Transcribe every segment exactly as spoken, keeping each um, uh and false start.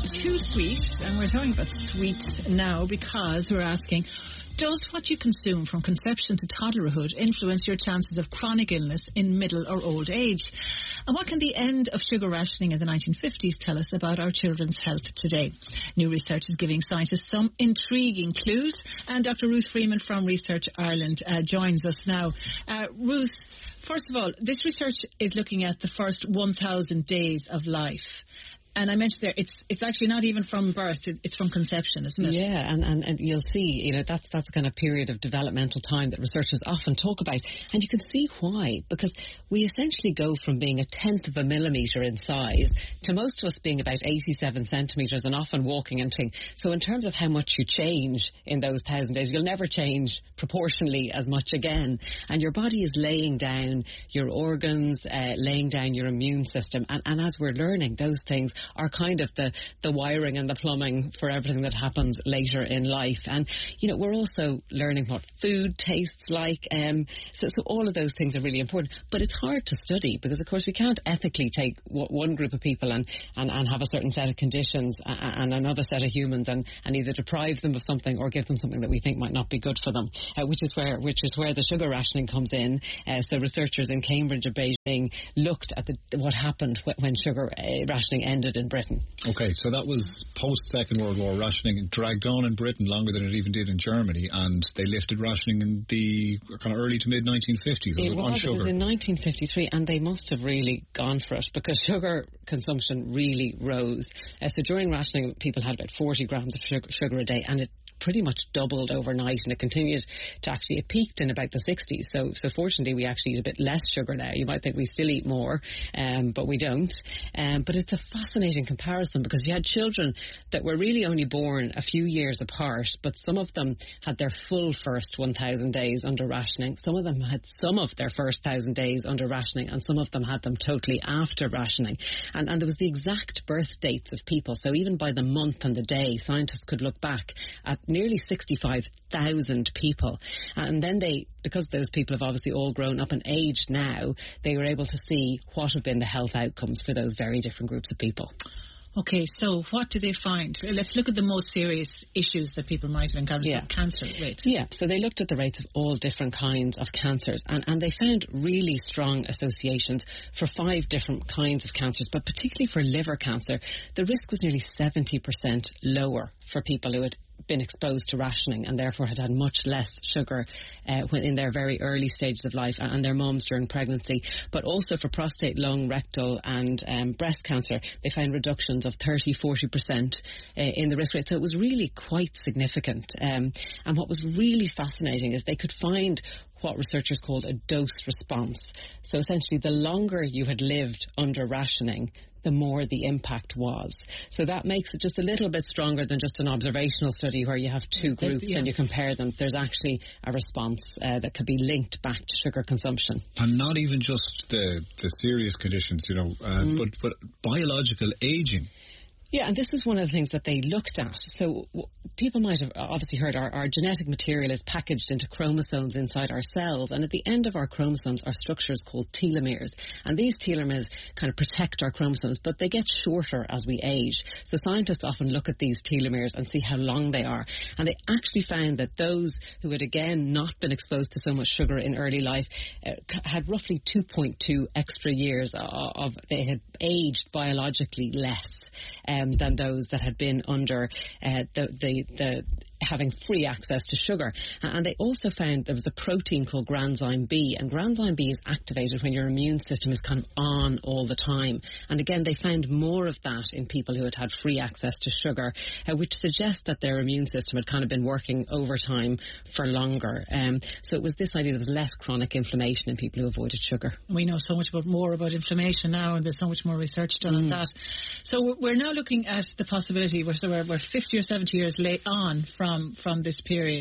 too sweet, and we're talking about sweets now because we're asking, does what you consume from conception to toddlerhood influence your chances of chronic illness in middle or old age? And what can the end of sugar rationing in the nineteen fifties tell us about our children's health today? New research is giving scientists some intriguing clues, and Doctor Ruth Freeman from Research Ireland uh, joins us now. Uh, Ruth, first of all, this research is looking at the first one thousand days of life. And I mentioned there, it's it's actually not even from birth, it's from conception, isn't it? Yeah, and, and, and you'll see, you know, that's that's a kind of period of developmental time that researchers often talk about. And you can see why, because we essentially go from being a tenth of a millimetre in size to most of us being about eighty-seven centimetres and often walking and thing. So in terms of how much you change in those thousand days, you'll never change proportionally as much again. And your body is laying down your organs, uh, laying down your immune system. And, and as we're learning, those things are kind of the, the wiring and the plumbing for everything that happens later in life. And, you know, we're also learning what food tastes like. Um, so, so all of those things are really important. But it's hard to study because, of course, we can't ethically take one group of people and, and, and have a certain set of conditions and another set of humans and, and either deprive them of something or give them something that we think might not be good for them, uh, which is where which is where the sugar rationing comes in. Uh, so researchers in Cambridge and Beijing looked at the, what happened when sugar uh, rationing ended in Britain. Okay, so that was post-Second World War. Rationing dragged on in Britain longer than it even did in Germany, and they lifted rationing in the kind of early to mid nineteen fifties. It was, was, on it sugar. was in nineteen fifty-three, and they must have really gone for it because sugar consumption really rose. Uh, so during rationing, people had about forty grams of sugar, sugar a day, and it pretty much doubled overnight, and it continued to actually, it peaked in about the sixties. So, so fortunately, we actually eat a bit less sugar now. You might think we still eat more, um, but we don't. Um, but it's a fascinating comparison because you had children that were really only born a few years apart, but some of them had their full first one thousand days under rationing. Some of them had some of their first one thousand days under rationing, and some of them had them totally after rationing. And, and there was the exact birth dates of people. So even by the month and the day, scientists could look back at nearly sixty-five thousand people. And then they, because those people have obviously all grown up and aged now, they were able to see what have been the health outcomes for those very different groups of people. Okay, so what do they find? Let's look at the most serious issues that people might have encountered, yeah. like cancer rate. Yeah, so they looked at the rates of all different kinds of cancers, and, and they found really strong associations for five different kinds of cancers, but particularly for liver cancer, the risk was nearly seventy percent lower for people who had been exposed to rationing and therefore had had much less sugar uh, when in their very early stages of life and their mums during pregnancy. But also for prostate, lung, rectal and um, breast cancer, they found reductions of thirty, forty percent uh, in the risk rate. So it was really quite significant. Um, and what was really fascinating is they could find what researchers called a dose response. So essentially, the longer you had lived under rationing, the more the impact was. So that makes it just a little bit stronger than just an observational study where you have two groups yeah. and you compare them. There's actually a response uh, that could be linked back to sugar consumption. And not even just the, the serious conditions, you know, uh, mm. but, but biological aging. Yeah, and this is one of the things that they looked at. So w- people might have obviously heard our, our genetic material is packaged into chromosomes inside our cells, and at the end of our chromosomes are structures called telomeres. And these telomeres kind of protect our chromosomes, but they get shorter as we age. So scientists often look at these telomeres and see how long they are. And they actually found that those who had, again, not been exposed to so much sugar in early life uh, had roughly two point two extra years of, of they had aged biologically less. Um, than those that had been under uh, the, the, the having free access to sugar. And they also found there was a protein called granzyme B, and granzyme B is activated when your immune system is kind of on all the time. And again, they found more of that in people who had had free access to sugar, uh, which suggests that their immune system had kind of been working overtime for longer. Um, so it was this idea there was less chronic inflammation in people who avoided sugar. We know so much about, more about inflammation now, and there's so much more research done mm. on that. So we're now looking at the possibility, we're, so we're, we're fifty or seventy years late on from From, from this period.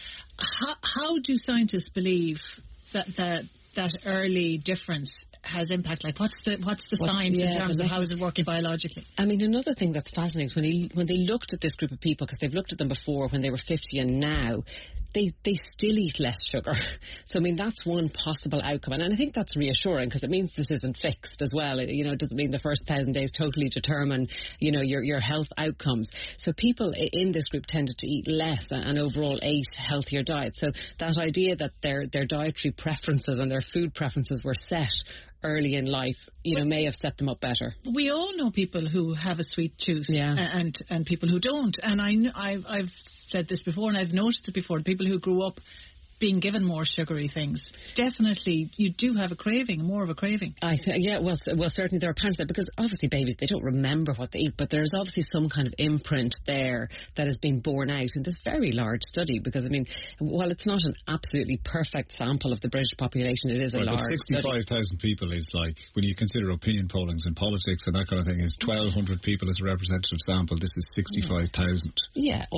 How, how do scientists believe that that, that early difference has impact? Like, what's the what's the what, science yeah, in terms of how is it working biologically? I mean, another thing that's fascinating is when they when they looked at this group of people, because they've looked at them before when they were fifty and now, they, they still eat less sugar. So, I mean, that's one possible outcome. And, and I think that's reassuring because it means this isn't fixed as well. It, you know, it doesn't mean the first thousand days totally determine, you know, your, your health outcomes. So people in this group tended to eat less and overall ate healthier diets. So that idea that their, their dietary preferences and their food preferences were set early in life, you know, may have set them up better. We all know people who have a sweet tooth, yeah. and and people who don't. And I, I've, I've said this before, and I've noticed it before. People who grew up being given more sugary things, definitely you do have a craving, more of a craving. I th- yeah, well, well, certainly there are parents that, because obviously babies, they don't remember what they eat, but there's obviously some kind of imprint there that has been borne out in this very large study. Because, I mean, while it's not an absolutely perfect sample of the British population, it is a right, large sixty-five thousand people is like, when you consider opinion pollings in politics and that kind of thing, is twelve hundred people as a representative sample. This is sixty-five thousand. Yeah,